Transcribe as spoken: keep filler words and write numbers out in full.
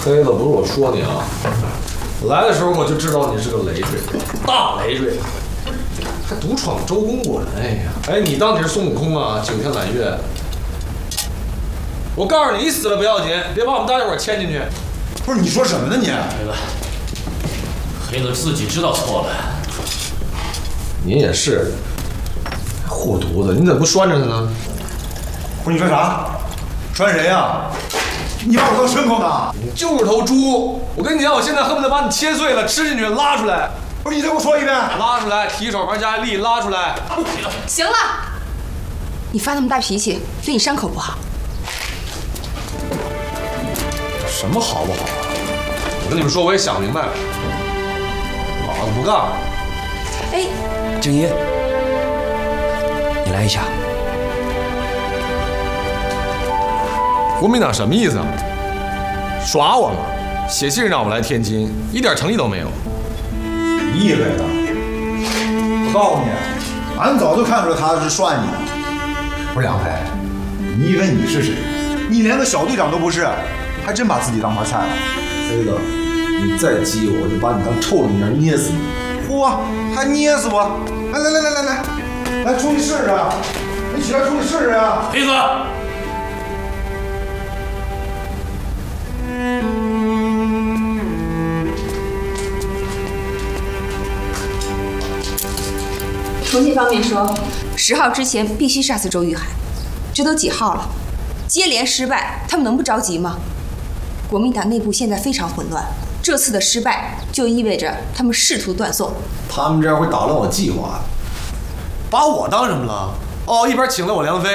黑子，不是我说你啊，来的时候我就知道你是个累赘，大累赘，还独闯周公馆。哎呀，哎，你当你是孙悟空啊？九天揽月。我告诉你，你死了不要紧，别把我们大家伙牵进去。 不是你说什么呢你？ 黑子，黑子自己知道错了。 您也是，护犊子，你怎么不拴着他呢？ 不是你说啥？拴谁呀？你把我当牲口呢？ 你就是头猪！我跟你讲，我现在恨不得把你切碎了吃进去，拉出来。 不是你再给我说一遍。 拉出来，提手旁加力，拉出来。 行了，你发那么大脾气，对你伤口不好。 什么好不好啊？我跟你们说，我也想明白了，老子不干了。 哎， 静怡，你来一下。 国民党什么意思啊？耍我吗？写信让我们来天津，一点诚意都没有。 你以为的？我告诉你，俺早就看出来他是涮你。不是杨飞，你以为你是谁？你连个小队长都不是，还真把自己当盘菜了。 飞子，你再激我，我就把你当臭人一样捏死你！ 嚯，还捏死我！来来来来来来，来出去试试！你起来出去试试啊！ 黑子。 重庆方面说，十号之前必须杀死周玉海。这都几号了？接连失败，他们能不着急吗？国民党内部现在非常混乱，这次的失败就意味着他们试图断送。 他们这样会打乱我计划。 把我当什么了？哦，一边请了我梁飞，